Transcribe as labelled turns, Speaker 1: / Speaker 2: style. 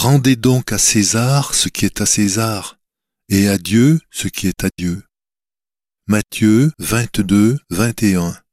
Speaker 1: Rendez donc à César ce qui est à César, et à Dieu ce qui est à Dieu. Matthieu 22, 21.